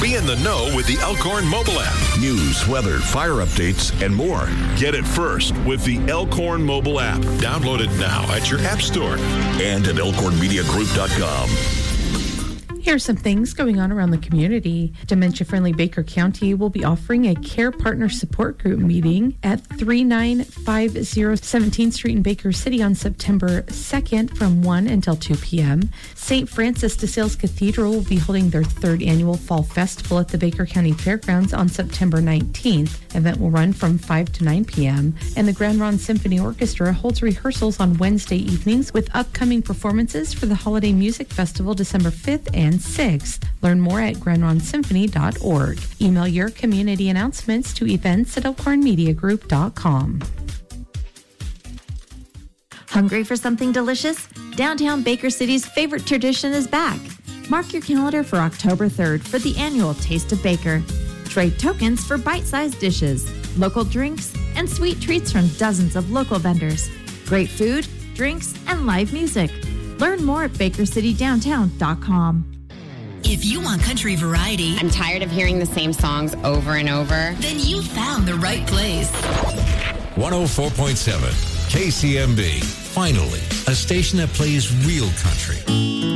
Be in the know with the Elkhorn mobile app. News, weather, fire updates, and more. Get it first with the Elkhorn mobile app. Download it now at your app store and at elkhornmediagroup.com. Here's some things going on around the community. Dementia-friendly Baker County will be offering a Care Partner Support Group meeting at 3950 17th Street in Baker City on September 2nd from 1 until 2 p.m. St. Francis de Sales Cathedral will be holding their third annual Fall Festival at the Baker County Fairgrounds on September 19th. The event will run from 5 to 9 p.m. And the Grand Ronde Symphony Orchestra holds rehearsals on Wednesday evenings with upcoming performances for the Holiday Music Festival December 5th and 6th. Learn more at grandronsymphony.org. Email your community announcements to events@elkhornmediagroup.com. Hungry for something delicious? Downtown Baker City's favorite tradition is back. Mark your calendar for October 3rd for the annual Taste of Baker. Trade tokens for bite-sized dishes, local drinks, and sweet treats from dozens of local vendors. Great food, drinks, and live music. Learn more at bakercitydowntown.com. If you want country variety, I'm tired of hearing the same songs over and over, then you found the right place. 104.7 KCMB. Finally, a station that plays real country.